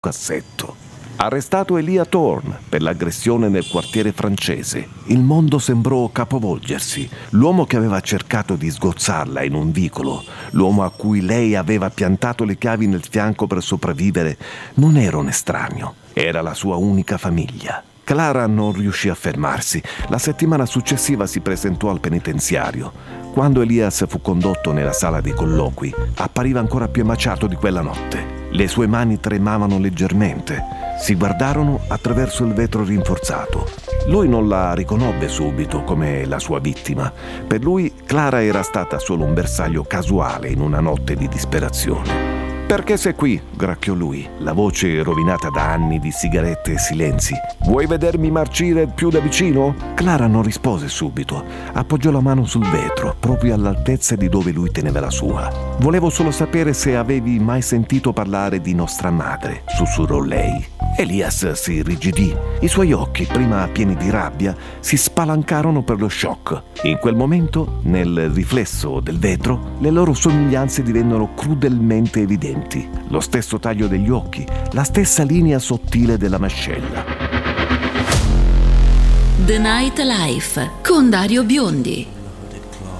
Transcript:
cassetto. Arrestato Elia Thorne per l'aggressione nel quartiere francese, il mondo sembrò capovolgersi. L'uomo che aveva cercato di sgozzarla in un vicolo, l'uomo a cui lei aveva piantato le chiavi nel fianco per sopravvivere, non era un estraneo, era la sua unica famiglia. Clara non riuscì a fermarsi. La settimana successiva si presentò al penitenziario. Quando Elias fu condotto nella sala dei colloqui, appariva ancora più emaciato di quella notte. Le sue mani tremavano leggermente. Si guardarono attraverso il vetro rinforzato. Lui non la riconobbe subito come la sua vittima. Per lui Clara era stata solo un bersaglio casuale in una notte di disperazione. «Perché sei qui?» gracchiò lui, la voce rovinata da anni di sigarette e silenzi. «Vuoi vedermi marcire più da vicino?» Clara non rispose subito. Appoggiò la mano sul vetro, proprio all'altezza di dove lui teneva la sua. «Volevo solo sapere se avevi mai sentito parlare di nostra madre», sussurrò lei. Elias si irrigidì. I suoi occhi, prima pieni di rabbia, si spalancarono per lo shock. In quel momento, nel riflesso del vetro, le loro somiglianze divennero crudelmente evidenti. Lo stesso taglio degli occhi, la stessa linea sottile della mascella. The Night Life con Dario Biondi.